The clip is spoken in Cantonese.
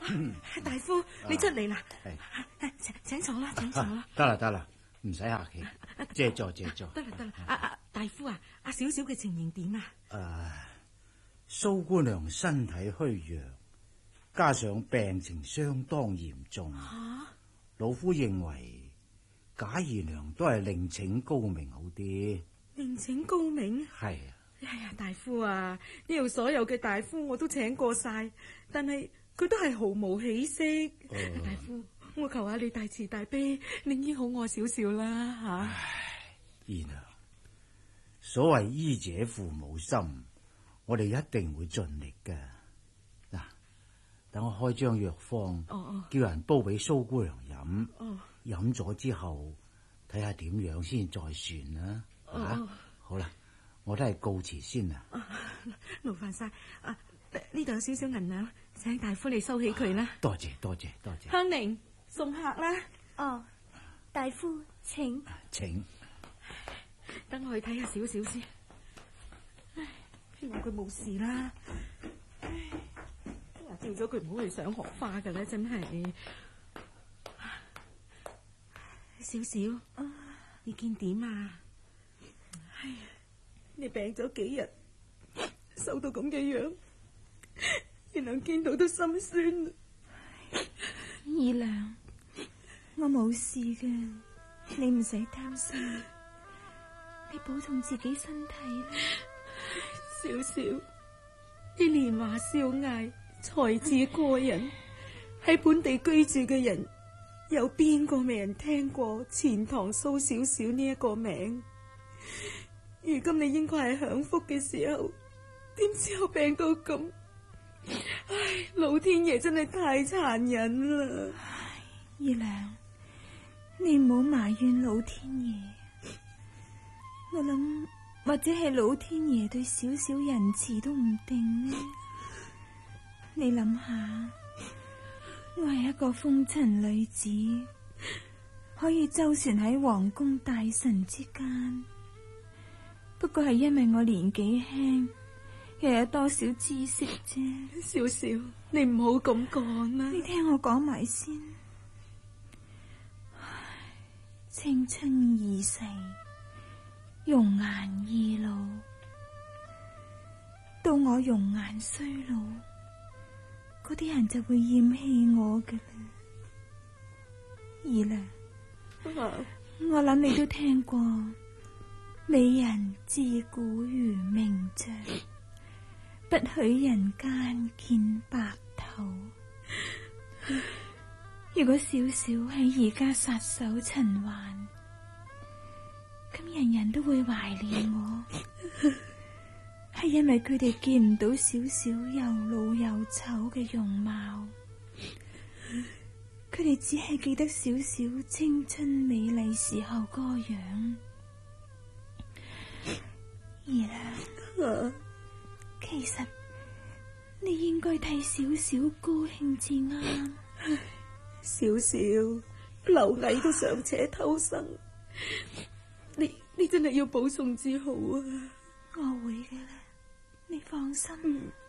大夫，你出嚟啦，請坐啦，請坐啦。 得啦，唔使客氣，借座。 得啦，大夫啊，阿小小嘅情形點啊？ 蘇姑娘身體虛弱，加上病情相當嚴重，老夫認為賈姨娘都係另請高明好啲。 另請高明？ 係啊。 哎呀，大夫啊，呢度所有嘅大夫我都請過晒，但係佢都係毫無起色。大夫，我求下你大慈大悲，令醫好我少少啦吓。 唉，姨娘，所謂醫者父母心，我哋一定會盡力㗎。嗱，等我開張藥方，叫人煲俾蘇姑娘飲。飲咗之後，睇下點樣先再算啦。好啦。我都係告辭先啦。 勞煩晒。呢度有少少銀兩，請大夫你收起佢啦。 多謝。 香菱，送客啦。 大夫請。 等我去睇下少少先。希望佢冇事啦。話叫咗佢唔好去賞荷花㗎啦，真係。少少，你見點啊？你病咗幾日，瘦到咁嘅樣，原來見到都心酸。 二娘，我冇事嘅，你唔使擔心，你保重自己身體啦。 小小，你年華少艾，才智過人，喺本地居住嘅人，有邊個未人聽過錢塘蘇小小呢一個名？如今你應該係享福嘅時候，點知又病到咁？唉，老天爺真係太殘忍啦！ 二娘，你唔好埋怨老天爺，我諗或者係老天爺對小小仁慈都唔定呢。你諗下，我係一個風塵女子，可以周旋喺皇宮大臣之間。不過係因為我年紀輕，又有多少知識啫。 少少，你唔好咁講啦。 你聽我講埋先。青春易逝，容顏易老。到我容顏衰老，嗰啲人就會厭棄我㗎啦。二娘，我諗你都聽過。美人自古如名著，不許人間見白頭。如果小小喺而家撒手塵寰，咁人人都會懷念我，係因為佢哋見唔到小小又老又醜嘅容貌，佢哋只係記得小小青春美麗時候個樣。二娘，其實你應該替小小高興至啱。 小小螻蟻都尚且偷生，你真係要保重至好啊！ 我會嘅啦，你放心。